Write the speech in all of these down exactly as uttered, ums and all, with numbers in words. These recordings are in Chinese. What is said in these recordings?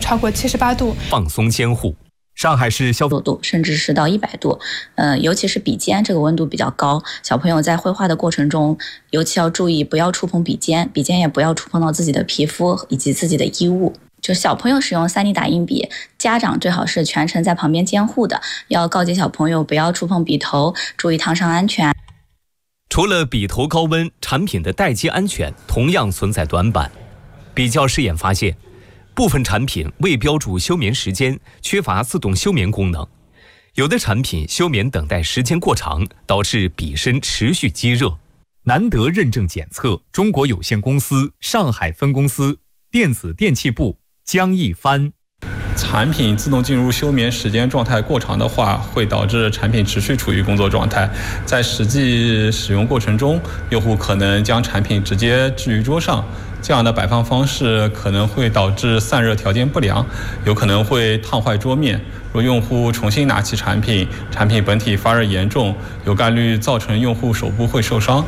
超过七十八度， 放松监护。上海市消度甚至是到一百度，呃，尤其是笔尖这个温度比较高，小朋友在绘画的过程中，尤其要注意不要触碰笔尖，笔尖也不要触碰到自己的皮肤以及自己的衣物。就小朋友使用 三 D 打印笔，家长最好是全程在旁边监护的，要告诫小朋友不要触碰笔头，注意烫伤安全。 除了笔头高温，产品的待机安全同样存在短板。比较试验发现，部分产品未标注休眠时间，缺乏自动休眠功能；有的产品休眠等待时间过长，导致笔身持续积热。 南德认证检测中国有限公司上海分公司电子电器部江一帆。 产品自动进入休眠时间状态过长的话，会导致产品持续处于工作状态，在实际使用过程中，用户可能将产品直接置于桌上，这样的摆放方式可能会导致散热条件不良，有可能会烫坏桌面。若用户重新拿起产品，产品本体发热严重，有概率造成用户手部会受伤。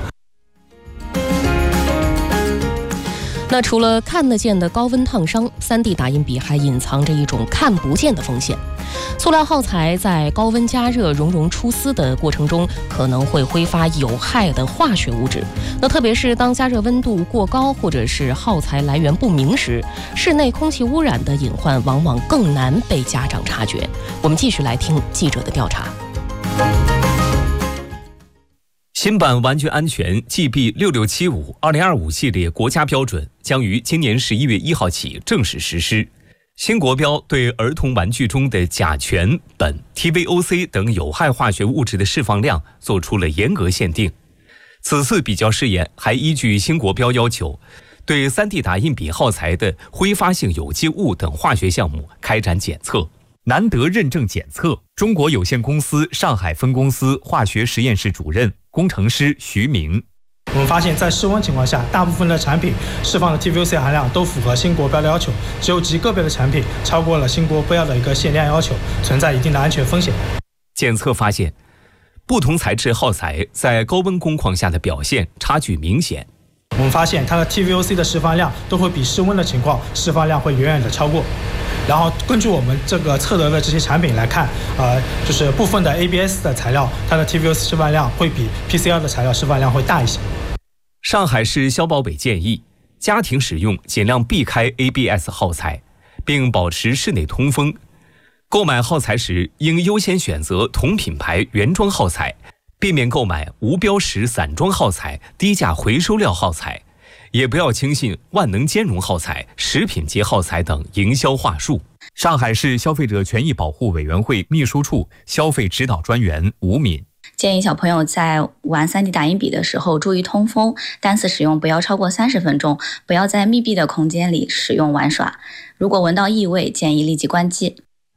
那除了看得见的高温烫伤， 三 D 打印笔还隐藏着一种看不见的风险。塑料耗材在高温加热熔融出丝的过程中，可能会挥发有害的化学物质。那特别是当加热温度过高，或者是耗材来源不明时，室内空气污染的隐患往往更难被家长察觉。我们继续来听记者的调查。 新版玩具安全 G B 六六七五 二零二五系列国家标准将于今年十一月一号起正式实施。新国标对儿童玩具中的甲醛、苯、T V O C 等有害化学物质的释放量做出了严格限定。此次比较试验还依据新国标要求，对 三 D 打印笔耗材的挥发性有机物等化学项目开展检测。 南德认证检测中国有限公司上海分公司化学实验室主任工程师徐明。 我们发现在室温情况下，大部分的产品释放的 T V O C 含量都符合新国标的要求，只有极个别的产品超过了新国标的一个限量要求，存在一定的安全风险。 检测发现，不同材质耗材在高温工况下的表现差距明显。 我们发现它的 T V O C 的释放量都会比室温的情况释放量会远远的超过。然后根据我们这个测得的这些产品来看，呃，就是部分的 A B S 的材料，它的 T V O C 释放量会比 P C R 的材料释放量会大一些。 上海市消保委建议，家庭使用尽量避开 A B S 耗材，并保持室内通风。购买耗材时，应优先选择同品牌原装耗材，避免购买无标识散装耗材、低价回收料耗材。也不要轻信万能兼容耗材、食品级耗材等营销话术。 上海市消费者权益保护委员会秘书处消费指导专员吴敏建议小朋友在玩 三 D 打印笔的时候注意通风，单次使用不要超过三十分钟，不要在密闭的空间里使用玩耍。如果闻到异味，建议立即关机。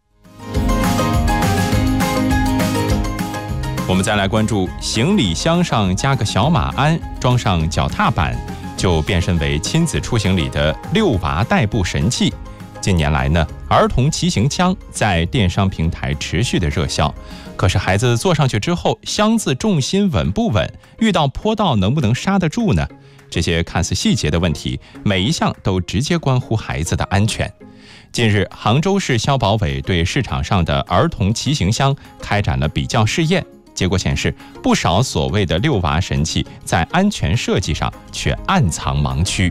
我们再来关注行李箱上加个小马鞍，装上脚踏板，就变身为亲子出行里的遛娃代步神器。近年来呢，儿童骑行箱在电商平台持续的热销。可是孩子坐上去之后，箱子重心稳不稳？遇到坡道能不能刹得住呢？这些看似细节的问题，每一项都直接关乎孩子的安全。近日，杭州市消保委对市场上的儿童骑行箱开展了比较试验。结果显示，不少所谓的遛娃神器在安全设计上却暗藏盲区。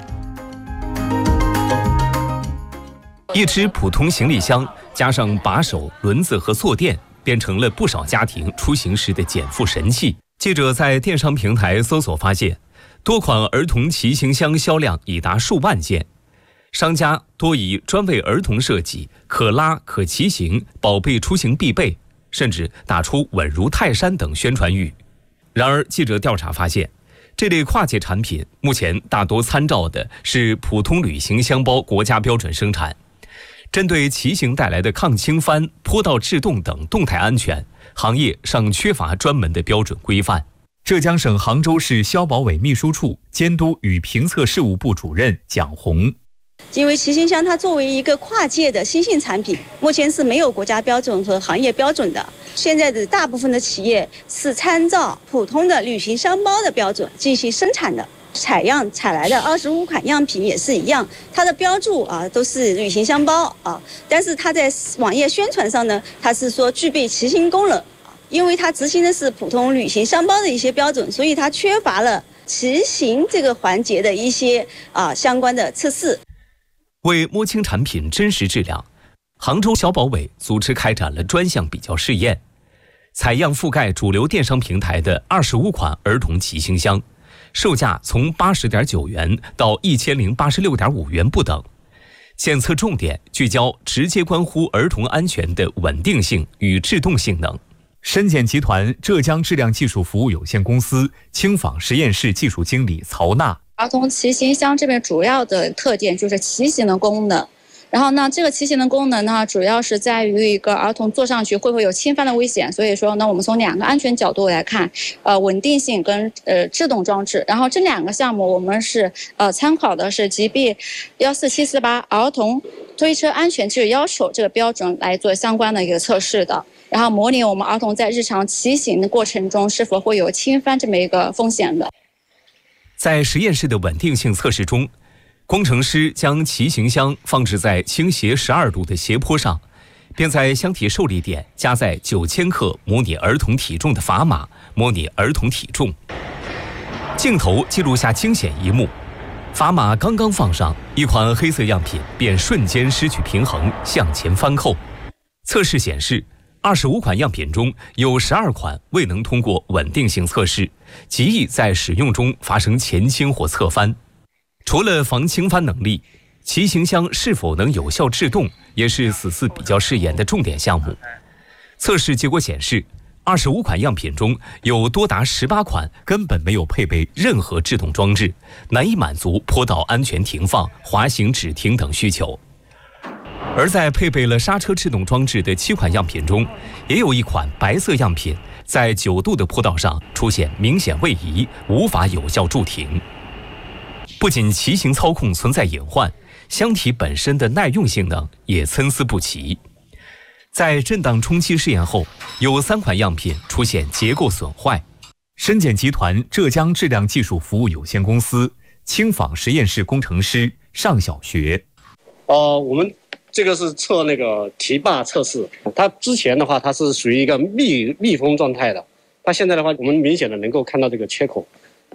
一只普通行李箱加上把手、轮子和坐垫，变成了不少家庭出行时的减负神器。记者在电商平台搜索发现，多款儿童骑行箱销量已达数万件，商家多以专为儿童设计、可拉可骑行、宝贝出行必备，甚至打出稳如泰山等宣传语。然而，记者调查发现，这类跨界产品目前大多参照的是普通旅行箱包国家标准生产。针对骑行带来的抗倾翻、坡道制动等动态安全，行业尚缺乏专门的标准规范。 浙江省杭州市消保委秘书处监督与评测事务部主任蒋红。 因为骑行箱它作为一个跨界的新兴产品，目前是没有国家标准和行业标准的。现在的大部分的企业是参照普通的旅行箱包的标准进行生产的。 采样采来的二十五款样品也是一样，它的标注啊都是旅行箱包啊，但是它在网页宣传上呢，它是说具备骑行功能，因为它执行的是普通旅行箱包的一些标准，所以它缺乏了骑行这个环节的一些啊相关的测试。 为摸清产品真实质量，杭州消保委组织开展了专项比较试验，采样覆盖主流电商平台的二十五款儿童骑行箱，售价从八十点九元到一千零八十六点五元不等。检测重点聚焦直接关乎儿童安全的稳定性与制动性能。 深检集团浙江质量技术服务有限公司轻纺实验室技术经理曹娜。 儿童骑行箱这边主要的特点就是骑行的功能。然后呢，这个骑行的功能呢，主要是在于一个儿童坐上去会不会有侵犯的危险，所以说呢，我们从两个安全角度来看，呃，稳定性跟呃制动装置。然后这两个项目我们是呃参考的是 G B 一四七四八儿童推车安全技术要求这个标准来做相关的一个测试的，然后模拟我们儿童在日常骑行的过程中是否会有侵犯这么一个风险的。 在实验室的稳定性测试中，工程师将骑行箱放置在倾斜十二度的斜坡上，并在箱体受力点加载九千克模拟儿童体重的砝码，模拟儿童体重。镜头记录下惊险一幕，砝码刚刚放上，一款黑色样品便瞬间失去平衡，向前翻扣。测试显示，二十五款样品中有十二款未能通过稳定性测试，极易在使用中发生前倾或侧翻。除了防倾翻能力，骑行箱是否能有效制动，也是此次比较试验的重点项目。测试结果显示，二十五款样品中有多达十八款根本没有配备任何制动装置，难以满足坡道安全停放、滑行止停等需求。而在配备了刹车制动装置的七款样品中，也有一款白色样品在九度的坡道上出现明显位移，无法有效驻停。不仅骑行操控存在隐患，箱体本身的耐用性能也参差不齐。在震荡冲击试验后，有三款样品出现结构损坏。 深检集团浙江质量技术服务有限公司轻纺实验室工程师尚小学。 呃，我们这个是测那个提坝测试，它之前的话它是属于一个密密封状态的，它现在的话我们明显的能够看到这个切口，